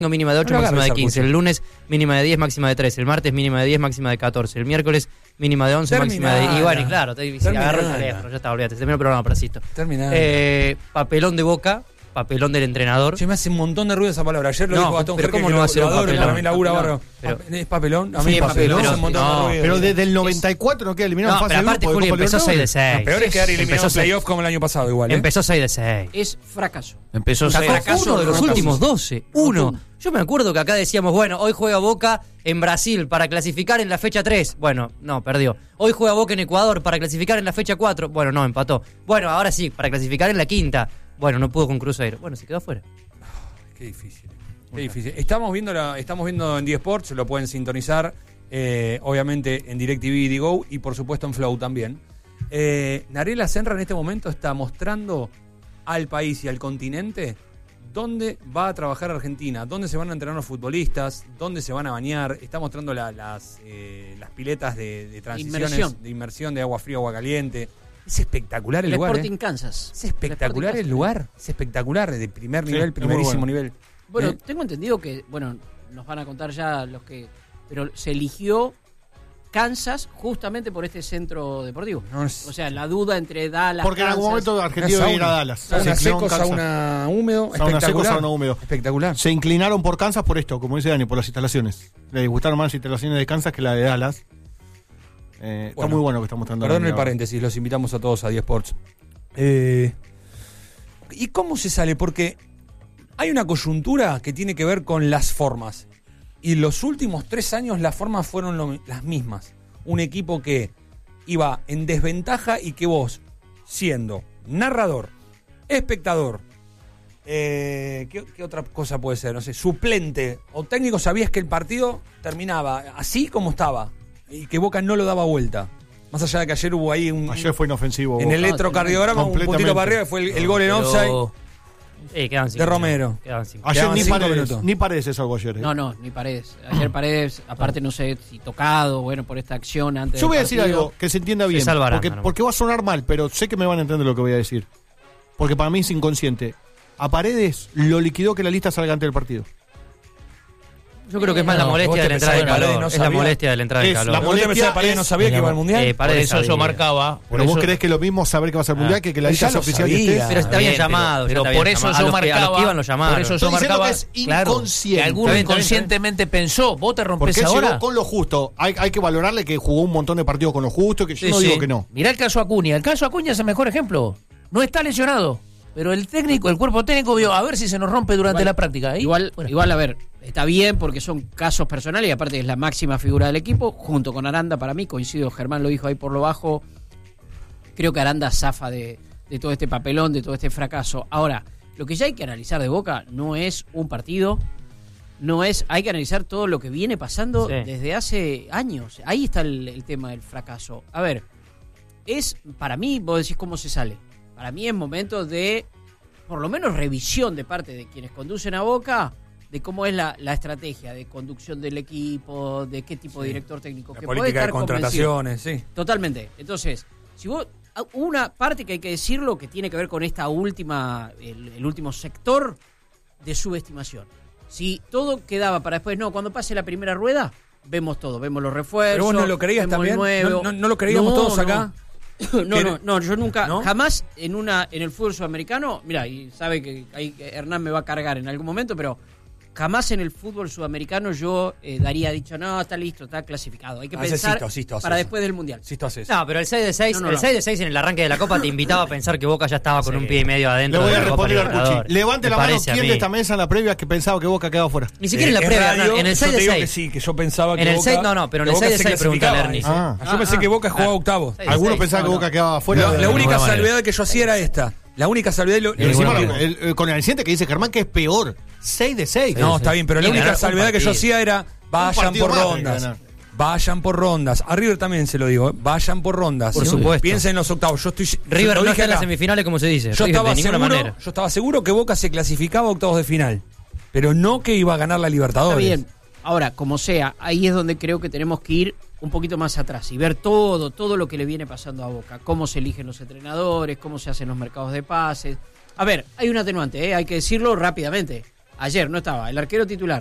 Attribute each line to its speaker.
Speaker 1: mínima de 8, máxima de 15. El lunes, mínima de 10, máxima de 13. El martes, mínima de 10, máxima de 14. El miércoles, mínima de 11, máxima de... Y bueno, y claro, te agarro el teléfono, ya está, olvídate. Se terminó el programa, Pracito. Papelón de Boca, papelón del entrenador.
Speaker 2: Se me hace un montón de ruido esa palabra. Ayer lo dijo Gastón Jerez,
Speaker 1: ¿cómo no va a ser un papelón?
Speaker 2: Para mí labura barro. ¿Es papelón? A mí
Speaker 1: es
Speaker 2: papelón.
Speaker 3: Pero desde el 94 no queda eliminado en fase de
Speaker 1: grupo.
Speaker 3: Juli,
Speaker 1: empezó 6 de 6.
Speaker 2: Lo peor es quedar eliminado en playoff como el año pasado igual.
Speaker 1: Empezó 6 de 6.
Speaker 4: Es fracaso.
Speaker 1: Empezó 6 de 6. Uno de los últimos 12. Uno. Yo me acuerdo que acá decíamos, bueno, hoy juega Boca en Brasil para clasificar en la fecha 3. Bueno, no, perdió. Hoy juega Boca en Ecuador para clasificar en la fecha 4. Bueno, no, empató. Bueno, ahora sí, para clasificar en la quinta. Bueno, no pudo con Cruzeiro. Bueno, se quedó afuera.
Speaker 2: Qué difícil. Qué difícil. Estamos viendo en D-Sports, lo pueden sintonizar, obviamente en DirecTV y Digo, y por supuesto en Flow también. Narela Senra en este momento está mostrando al país y al continente dónde va a trabajar Argentina, dónde se van a entrenar los futbolistas, dónde se van a bañar. Está mostrando las piletas de transiciones, de inmersión de agua fría, agua caliente. Es espectacular el lugar.
Speaker 4: Sporting Kansas.
Speaker 2: Es espectacular el lugar. Es espectacular, de primer nivel, primerísimo nivel.
Speaker 4: Bueno, tengo entendido que, nos van a contar ya pero se eligió Kansas justamente por este centro deportivo. O sea, la duda entre Dallas,
Speaker 3: porque Kansas, en algún momento Argentina iba a ir a Dallas.
Speaker 2: Sauna seco, sauna húmedo.
Speaker 3: Sauna húmedo.
Speaker 2: Espectacular.
Speaker 3: Se inclinaron por Kansas por esto, como dice Dani, por las instalaciones. Les gustaron más las instalaciones de Kansas que la de Dallas. Está muy bueno que está mostrando.
Speaker 2: Perdón el paréntesis, los invitamos a todos a D-Sports. ¿Y cómo se sale? Porque hay una coyuntura que tiene que ver con las formas. Y los últimos 3 años las formas fueron las mismas. Un equipo que iba en desventaja y que vos, siendo narrador, espectador, ¿qué otra cosa puede ser? No sé, suplente o técnico, sabías que el partido terminaba así como estaba. Y que Boca no lo daba vuelta. Más allá de que ayer hubo ahí
Speaker 3: ayer fue inofensivo.
Speaker 2: En el electrocardiograma, un puntito para arriba, que fue el gol en offside de Romero.
Speaker 3: Ayer ni Paredes algo ayer.
Speaker 4: No, ni Paredes. Ayer Paredes, aparte no sé si tocado, por esta acción antes.
Speaker 3: Yo voy a decir algo que se entienda bien. Porque va a sonar mal, pero sé que me van a entender lo que voy a decir. Porque para mí es inconsciente. A Paredes lo liquidó que la lista salga antes del partido.
Speaker 1: Yo creo que es más la molestia de la entrada de calor. Es la molestia de la entrada de calor.
Speaker 2: La molestia de Paredes no sabía que iba al Mundial.
Speaker 1: Por eso yo marcaba.
Speaker 3: Pero vos creés que lo mismo saber que va a ser Mundial que la lista sea oficial y esté.
Speaker 1: Pero está bien llamado.
Speaker 5: Pero por eso yo marcaba.
Speaker 1: Por
Speaker 5: eso yo marcaba.
Speaker 3: Que es inconsciente.
Speaker 5: Que alguno inconscientemente pensó, vos te rompés
Speaker 3: porque
Speaker 5: ahora.
Speaker 3: Llegó con lo justo. Hay que valorarle que jugó un montón de partidos con lo justo, que yo no digo que no.
Speaker 5: Mirá el caso Acuña. El caso Acuña es el mejor ejemplo. No está lesionado. Pero el cuerpo técnico vio a ver si se nos rompe durante la práctica.
Speaker 4: Igual, a ver, está bien porque son casos personales y aparte es la máxima figura del equipo, junto con Aranda para mí, coincido, Germán lo dijo ahí por lo bajo, creo que Aranda zafa de todo este papelón, de todo este fracaso. Ahora, lo que ya hay que analizar de Boca no es un partido, hay que analizar todo lo que viene pasando desde hace años. Ahí está el tema del fracaso. A ver, para mí, vos decís cómo se sale. Para mí es momento de, por lo menos, revisión de parte de quienes conducen a Boca, de cómo es la estrategia de conducción del equipo, de qué tipo de director técnico.
Speaker 2: La
Speaker 4: que
Speaker 2: política
Speaker 4: puede estar
Speaker 2: de contrataciones,
Speaker 4: Totalmente. Entonces, si vos, una parte que hay que decirlo, que tiene que ver con esta última, el último sector de subestimación. Si todo quedaba para después, cuando pase la primera rueda, vemos todo, vemos los refuerzos.
Speaker 2: ¿Pero vos no lo creías también? ¿No lo creíamos todos acá?
Speaker 4: No, yo nunca, jamás en el fútbol sudamericano, mira, y sabe que ahí Hernán me va a cargar en algún momento, pero jamás en el fútbol sudamericano yo daría dicho, no, está listo, está clasificado. Hay que pensar para después del Mundial.
Speaker 1: No, pero el 6 de 6, el 6 de 6 en el arranque de la Copa te invitaba a pensar que Boca ya estaba con un pie y medio adentro.
Speaker 3: Le voy a responder al Cuchi. Levante la mano quién de esta mesa en la previa que pensaba que Boca quedaba fuera.
Speaker 1: Ni siquiera en la previa, Hernán, en el 6 de 6.
Speaker 2: Que sí, que yo pensaba que
Speaker 1: en el
Speaker 2: Boca,
Speaker 1: 6, pero en el 6 de 6 preguntale a Ernie.
Speaker 2: Yo pensé que Boca jugaba octavos.
Speaker 3: Algunos pensaban que Boca quedaba fuera.
Speaker 2: La única salvedad que yo hacía era esta. La única salvedad
Speaker 3: con el aliciente que dice Germán que es peor. 6 de 6.
Speaker 2: No, está bien, pero la única salvedad que yo hacía era vayan por rondas. Vayan por rondas. A River también se lo digo, vayan por rondas.
Speaker 1: Por supuesto.
Speaker 2: Piensen en los octavos.
Speaker 1: River no está en las semifinales como se dice.
Speaker 2: Yo estaba seguro que Boca se clasificaba a octavos de final, pero no que iba a ganar la Libertadores.
Speaker 4: Está bien. Ahora, como sea, ahí es donde creo que tenemos que ir un poquito más atrás y ver todo lo que le viene pasando a Boca, cómo se eligen los entrenadores, cómo se hacen los mercados de pases. A ver, hay un atenuante, hay que decirlo rápidamente. Ayer no estaba el arquero titular